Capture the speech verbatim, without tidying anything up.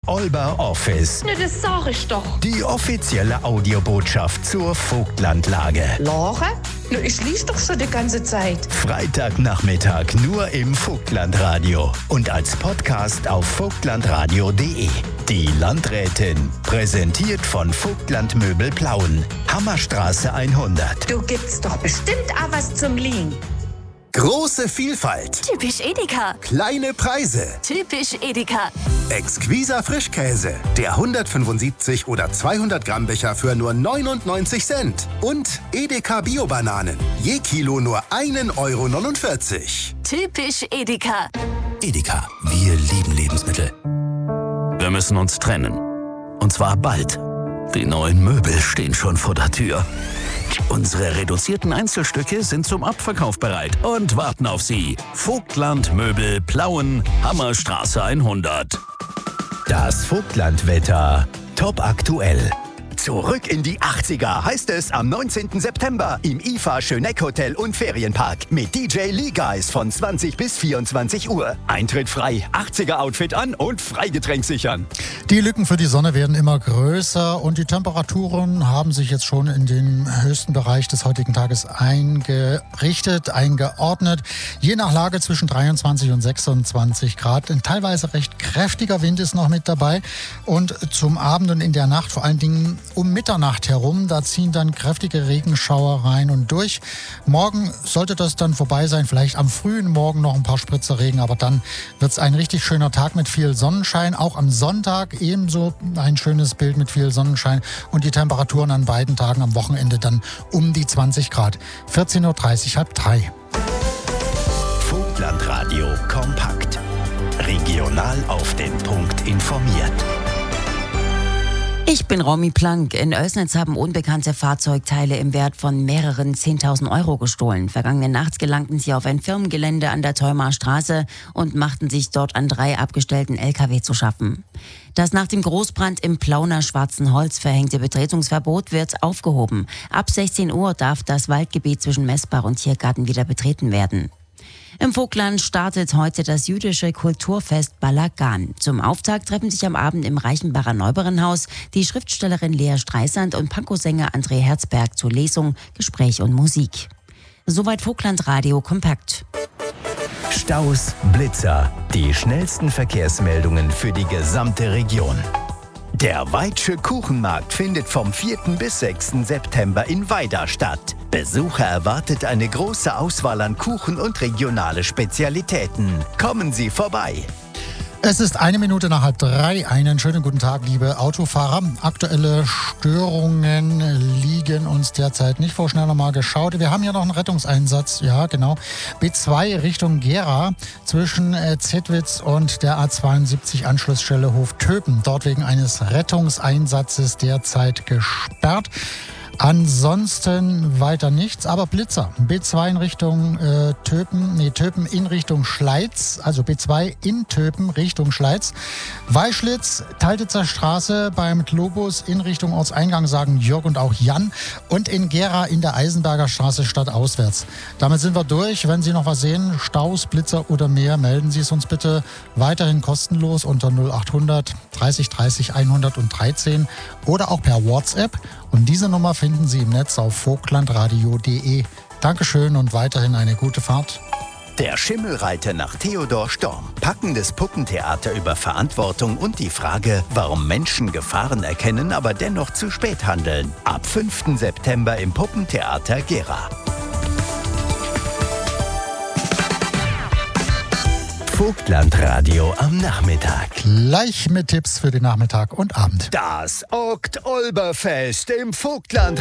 Olber Office. Na, das sag ich doch. Die offizielle Audiobotschaft zur Vogtlandlage. Lore? Na, ich lies doch schon die ganze Zeit. Freitagnachmittag nur im Vogtlandradio und als Podcast auf vogtlandradio punkt de. Die Landrätin, präsentiert von Vogtlandmöbel Plauen, Hammerstraße hundert. Du gibt's doch bestimmt auch was zum Liegen. Große Vielfalt. Typisch Edeka. Kleine Preise. Typisch Edeka. Exquiser Frischkäse. Der hundertfünfundsiebzig oder zweihundert Gramm Becher für nur neunundneunzig Cent. Und Edeka Bio-Bananen. Je Kilo nur ein Euro neunundvierzig. Typisch Edeka. Edeka, wir lieben Lebensmittel. Wir müssen uns trennen. Und zwar bald. Die neuen Möbel stehen schon vor der Tür. Unsere reduzierten Einzelstücke sind zum Abverkauf bereit und warten auf Sie. Vogtlandmöbel Plauen, Hammerstraße hundert. Das Vogtlandwetter top aktuell. Zurück in die achtziger heißt es am neunzehnten September im I F A Schöneck Hotel und Ferienpark mit D J Lee Guys von zwanzig bis vierundzwanzig Uhr. Eintritt frei, achtziger-Outfit an und Freigetränk sichern. Die Lücken für die Sonne werden immer größer und die Temperaturen haben sich jetzt schon in den höchsten Bereich des heutigen Tages eingerichtet, eingeordnet. Je nach Lage zwischen dreiundzwanzig und sechsundzwanzig Grad. Ein teilweise recht kräftiger Wind ist noch mit dabei und zum Abend und in der Nacht vor allen Dingen um Mitternacht herum, da ziehen dann kräftige Regenschauer rein und durch. Morgen sollte das dann vorbei sein, vielleicht am frühen Morgen noch ein paar Spritzer Regen, aber dann wird es ein richtig schöner Tag mit viel Sonnenschein. Auch am Sonntag ebenso ein schönes Bild mit viel Sonnenschein und die Temperaturen an beiden Tagen am Wochenende dann um die zwanzig Grad. vierzehn Uhr dreißig, halb drei. Vogtlandradio kompakt. Regional auf den Punkt informiert. Ich bin Romy Plank. In Oelsnitz haben unbekannte Fahrzeugteile im Wert von mehreren zehntausend Euro gestohlen. Vergangene Nacht gelangten sie auf ein Firmengelände an der Theumer Straße und machten sich dort an drei abgestellten L K W zu schaffen. Das nach dem Großbrand im Plauner Schwarzen Holz verhängte Betretungsverbot wird aufgehoben. Ab sechzehn Uhr darf das Waldgebiet zwischen Messbach und Tiergarten wieder betreten werden. Im Vogtland startet heute das jüdische Kulturfest Balagan. Zum Auftakt treffen sich am Abend im Reichenbacher Neubauernhaus die Schriftstellerin Lea Streisand und Pankow-Sänger André Herzberg zu Lesung, Gespräch und Musik. Soweit Vogtlandradio kompakt. Staus, Blitzer, die schnellsten Verkehrsmeldungen für die gesamte Region. Der Weitsche Kuchenmarkt findet vom vierten bis sechsten September in Weida statt. Besucher erwartet eine große Auswahl an Kuchen und regionale Spezialitäten. Kommen Sie vorbei! Es ist eine Minute nach halb drei. Einen schönen guten Tag, liebe Autofahrer. Aktuelle Störungen liegen uns derzeit nicht vor. Schnell nochmal geschaut. Wir haben hier noch einen Rettungseinsatz. Ja, genau. B zwei Richtung Gera zwischen Zettwitz und der A zweiundsiebzig Anschlussstelle Hoftöpen. Dort wegen eines Rettungseinsatzes derzeit gesperrt. Ansonsten weiter nichts, aber Blitzer. B zwei in Richtung äh, Töpen, nee, Töpen in Richtung Schleiz, also B zwei in Töpen Richtung Schleiz. Weischlitz, Taltitzer Straße beim Globus in Richtung Ortseingang, sagen Jörg und auch Jan. Und in Gera in der Eisenberger Straße stadtauswärts. Damit sind wir durch. Wenn Sie noch was sehen, Staus, Blitzer oder mehr, melden Sie es uns bitte weiterhin kostenlos unter null achthundert dreißig dreißig hundertdreizehn oder auch per WhatsApp. Und diese Nummer finden Sie im Netz auf vogtlandradio punkt de. Dankeschön und weiterhin eine gute Fahrt. Der Schimmelreiter nach Theodor Storm. Packendes Puppentheater über Verantwortung und die Frage, warum Menschen Gefahren erkennen, aber dennoch zu spät handeln. Ab fünften September im Puppentheater Gera. Vogtlandradio am Nachmittag. Gleich mit Tipps für den Nachmittag und Abend. Das Okt-Olberfest im Vogtland.